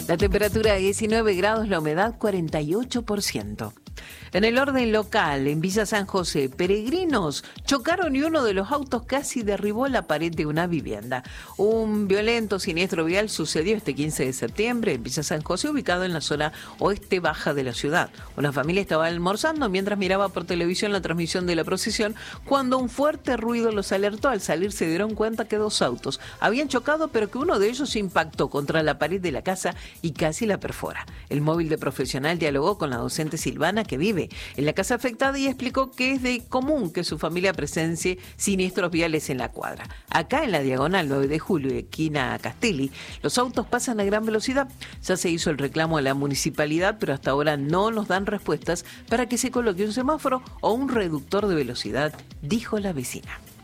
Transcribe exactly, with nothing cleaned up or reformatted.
La temperatura diecinueve grados, la humedad cuarenta y ocho por ciento. En el orden local, en Villa San José, peregrinos chocaron y uno de los autos casi derribó la pared de una vivienda. Un violento siniestro vial sucedió este quince de septiembre en Villa San José, ubicado en la zona oeste baja de la ciudad. Una familia estaba almorzando mientras miraba por televisión la transmisión de la procesión cuando un fuerte ruido los alertó. Al salir se dieron cuenta que dos autos habían chocado, pero que uno de ellos impactó contra la pared de la casa y casi la perfora. El móvil de profesional dialogó con la docente Silvana, que vive en la casa afectada, y explicó que es de común que su familia presencie siniestros viales en la cuadra. Acá en la diagonal nueve de julio y esquina Castelli, los autos pasan a gran velocidad. Ya se hizo el reclamo a la municipalidad, pero hasta ahora no nos dan respuestas para que se coloque un semáforo o un reductor de velocidad, dijo la vecina.